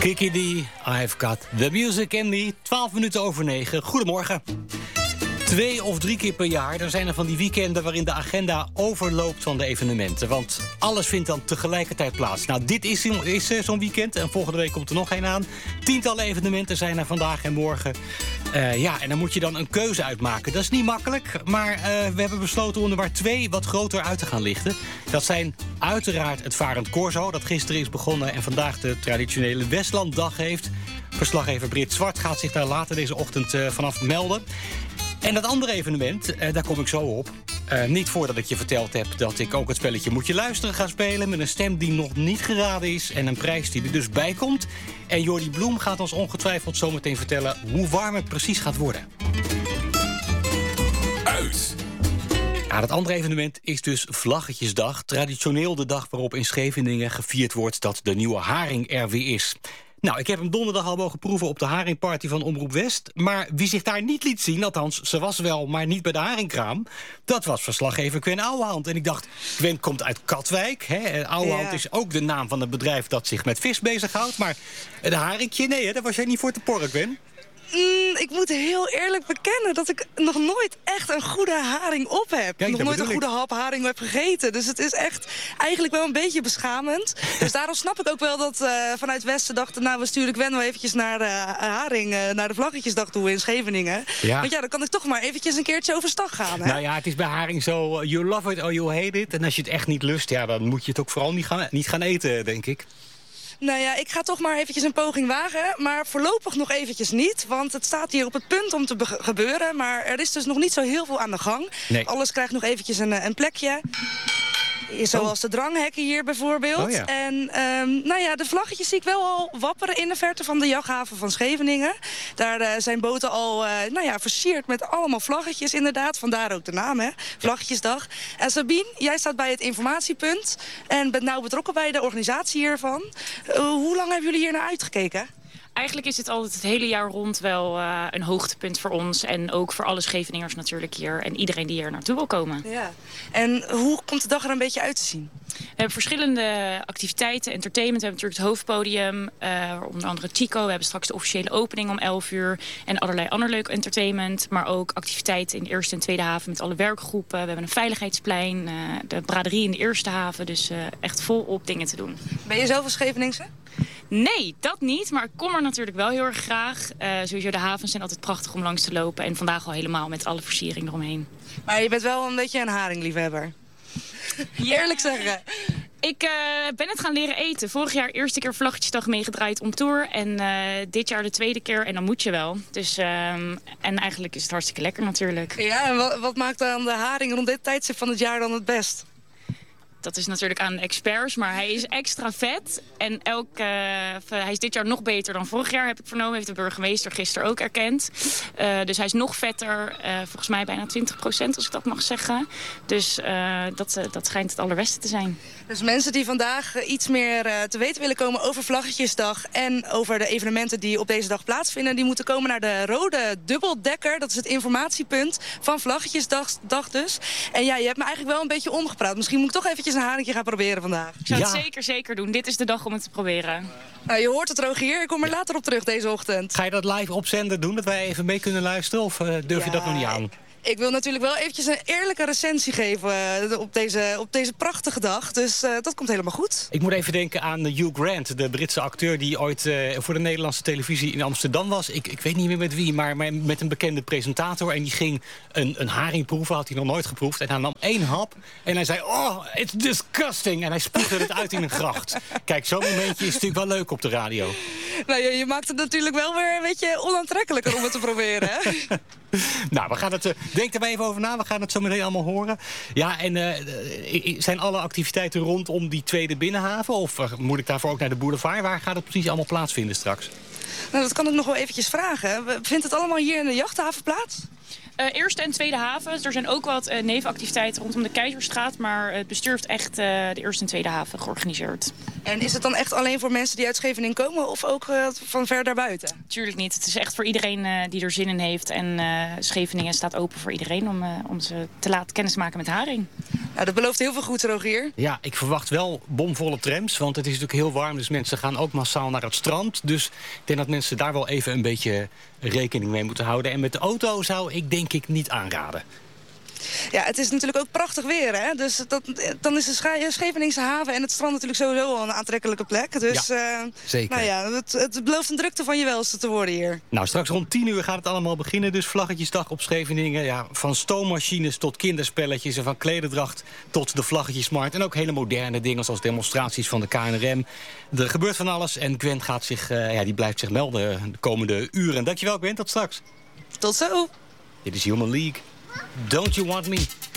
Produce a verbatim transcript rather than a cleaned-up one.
Kiki D, I've got the music in me. twaalf minuten over negen. Goedemorgen. Twee of drie keer per jaar dan zijn er van die weekenden waarin de agenda overloopt van de evenementen. Want alles vindt dan tegelijkertijd plaats. Nou, dit is, is uh, zo'n weekend en volgende week komt er nog een aan. Tientallen evenementen zijn er vandaag en morgen. Uh, ja, en dan moet je dan een keuze uitmaken. Dat is niet makkelijk, maar uh, we hebben besloten om er maar twee wat groter uit te gaan lichten. Dat zijn uiteraard het Varend Corso, dat gisteren is begonnen en vandaag de traditionele Westlanddag heeft. Verslaggever Brit Zwart gaat zich daar later deze ochtend uh, vanaf melden. En dat andere evenement, eh, daar kom ik zo op. Uh, niet voordat ik je verteld heb dat ik ook het spelletje Moet je luisteren ga spelen... met een stem die nog niet geraden is en een prijs die er dus bij komt. En Jordi Bloem gaat ons ongetwijfeld zometeen vertellen hoe warm het precies gaat worden. Uit! Ja, dat andere evenement is dus Vlaggetjesdag. Traditioneel de dag waarop in Scheveningen gevierd wordt dat de nieuwe haring er weer is. Nou, ik heb hem donderdag al mogen proeven op de haringparty van Omroep West. Maar wie zich daar niet liet zien, althans, ze was wel, maar niet bij de haringkraam... dat was verslaggever Gwen Ouwehand. En ik dacht, Gwen komt uit Katwijk. Hè? Ouwehand ja. is ook de naam van het bedrijf dat zich met vis bezighoudt. Maar de haringje, nee, hè? Daar was jij niet voor te porren, Gwen. Mm, ik moet heel eerlijk bekennen dat ik nog nooit echt een goede haring op heb. Kijk, nog nooit een goede hap haring heb gegeten. Dus het is echt eigenlijk wel een beetje beschamend. Dus daarom snap ik ook wel dat uh, vanuit Westen dachten... nou, we sturen Gwen wel eventjes naar de uh, haring, uh, naar de Vlaggetjesdag toe in Scheveningen. Ja. Want ja, dan kan ik toch maar eventjes een keertje overstag gaan. Hè? Nou ja, het is bij haring zo, uh, you love it or you hate it. En als je het echt niet lust, ja, dan moet je het ook vooral niet gaan, niet gaan eten, denk ik. Nou ja, ik ga toch maar eventjes een poging wagen. Maar voorlopig nog eventjes niet. Want het staat hier op het punt om te gebeuren. Maar er is dus nog niet zo heel veel aan de gang. Nee. Alles krijgt nog eventjes een, een plekje. Zoals de dranghekken hier bijvoorbeeld. Oh ja. En um, nou ja, de vlaggetjes zie ik wel al wapperen in de verte van de jachthaven van Scheveningen. Daar uh, zijn boten al uh, nou ja, versierd met allemaal vlaggetjes inderdaad. Vandaar ook de naam, hè? Vlaggetjesdag. En Sabine, jij staat bij het informatiepunt. En bent nauw betrokken bij de organisatie hiervan. Uh, hoe lang hebben jullie hier naar uitgekeken? Eigenlijk is dit altijd het hele jaar rond wel uh, een hoogtepunt voor ons. En ook voor alle Scheveningers natuurlijk hier. En iedereen die hier naartoe wil komen. Ja. En hoe komt de dag er een beetje uit te zien? We hebben verschillende activiteiten. Entertainment. We hebben natuurlijk het hoofdpodium. Uh, onder andere Chico. We hebben straks de officiële opening om elf uur. En allerlei ander leuk entertainment. Maar ook activiteiten in de eerste en tweede haven met alle werkgroepen. We hebben een veiligheidsplein. Uh, de braderie in de eerste haven. Dus uh, echt volop dingen te doen. Ben je zelf een Scheveningse? Nee, dat niet. Maar ik kom er natuurlijk wel heel erg graag. Uh, sowieso de havens zijn altijd prachtig om langs te lopen. En vandaag al helemaal met alle versiering eromheen. Maar je bent wel een beetje een haringliefhebber. Ja. Eerlijk zeggen. Ik uh, ben het gaan leren eten. Vorig jaar eerste keer Vlaggetjesdag meegedraaid om tour. En uh, dit jaar de tweede keer. En dan moet je wel. Dus, uh, en eigenlijk is het hartstikke lekker natuurlijk. Ja, en wat, wat maakt dan de haring rond dit tijdstip van het jaar dan het best? Dat is natuurlijk aan de experts, maar hij is extra vet. En elk, uh, hij is dit jaar nog beter dan vorig jaar, heb ik vernomen. Heeft de burgemeester gisteren ook erkend. Uh, dus hij is nog vetter. Uh, volgens mij bijna twintig procent, als ik dat mag zeggen. Dus uh, dat, uh, dat schijnt het allerbeste te zijn. Dus mensen die vandaag uh, iets meer uh, te weten willen komen over Vlaggetjesdag... en over de evenementen die op deze dag plaatsvinden... die moeten komen naar de Rode Dubbeldekker. Dat is het informatiepunt van Vlaggetjesdag dag dus. En ja, je hebt me eigenlijk wel een beetje omgepraat. Misschien moet ik toch eventjes een haringje gaan proberen vandaag. Ik zou ja. het zeker, zeker doen. Dit is de dag om het te proberen. Nou, je hoort het, Rogier. Ik kom er ja. later op terug deze ochtend. Ga je dat live op zender doen, dat wij even mee kunnen luisteren? Of uh, durf ja, je dat nog niet aan? Ik wil natuurlijk wel eventjes een eerlijke recensie geven uh, op, deze, op deze prachtige dag. Dus uh, dat komt helemaal goed. Ik moet even denken aan Hugh Grant, de Britse acteur... die ooit uh, voor de Nederlandse televisie in Amsterdam was. Ik, ik weet niet meer met wie, maar met een bekende presentator. En die ging een, een haring proeven, had hij nog nooit geproefd. En hij nam één hap en hij zei, oh, it's disgusting. En hij spuugde het uit in een gracht. Kijk, zo'n momentje is natuurlijk wel leuk op de radio. Nou, je, je maakt het natuurlijk wel weer een beetje onaantrekkelijker om het te proberen, hè? Nou, we gaan het, uh, denk er maar even over na. We gaan het zo meteen allemaal horen. Ja, en uh, zijn alle activiteiten rondom die tweede binnenhaven? Of uh, moet ik daarvoor ook naar de boulevard? Waar gaat het precies allemaal plaatsvinden straks? Nou, dat kan ik nog wel eventjes vragen. Vindt het allemaal hier in de jachthaven plaats? Uh, eerste en tweede haven. Er zijn ook wat uh, nevenactiviteiten rondom de Keizerstraat. Maar het bestuur heeft echt uh, de eerste en tweede haven georganiseerd. En is het dan echt alleen voor mensen die uit Scheveningen komen of ook uh, van ver daarbuiten? Tuurlijk niet. Het is echt voor iedereen uh, die er zin in heeft. En uh, Scheveningen staat open voor iedereen om, uh, om ze te laten kennismaken met haring. Nou, dat belooft heel veel goed, Rogier. Ja, ik verwacht wel bomvolle trams, want het is natuurlijk heel warm. Dus mensen gaan ook massaal naar het strand. Dus ik denk dat mensen daar wel even een beetje rekening mee moeten houden. En met de auto zou ik denk ik niet aanraden. Ja, het is natuurlijk ook prachtig weer, hè? Dus dat, dan is de Scheveningse haven en het strand natuurlijk sowieso al een aantrekkelijke plek. Dus ja, uh, zeker. Nou ja, het, het belooft een drukte van je welste te worden hier. Nou, straks rond tien uur gaat het allemaal beginnen. Dus Vlaggetjesdag op Scheveningen. Ja, van stoommachines tot kinderspelletjes en van klederdracht tot de Vlaggetjesmarkt. En ook hele moderne dingen zoals demonstraties van de K N R M. Er gebeurt van alles en Gwen gaat zich, uh, ja, die blijft zich melden de komende uren. Dankjewel, Gwen. Tot straks. Tot zo. Dit is Human League. Don't You Want Me?